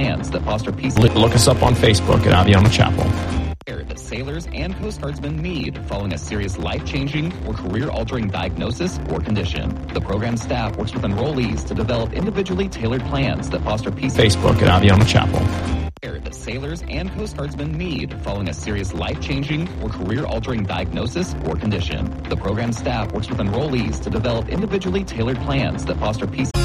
plans that foster peace. Look us up on Facebook at Aviano Chapel. That sailors and Coast Guardsmen need following a serious life-changing or career-altering diagnosis or condition. The program staff works with enrollees to develop individually tailored plans that foster peace. Facebook at Aviano Chapel. That sailors and Coast Guardsmen need following a serious life-changing or career-altering diagnosis or condition. The program staff works with enrollees to develop individually tailored plans that foster peace.